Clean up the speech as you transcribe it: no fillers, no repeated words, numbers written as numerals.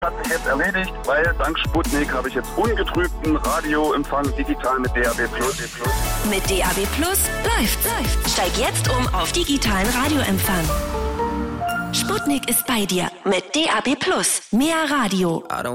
Hat sich jetzt erledigt, weil dank Sputnik habe ich jetzt ungetrübten Radioempfang digital mit DAB+. Mit DAB+ läuft. Steig jetzt auf digitalen Radioempfang. Sputnik ist bei dir mit DAB+. Mehr Radio.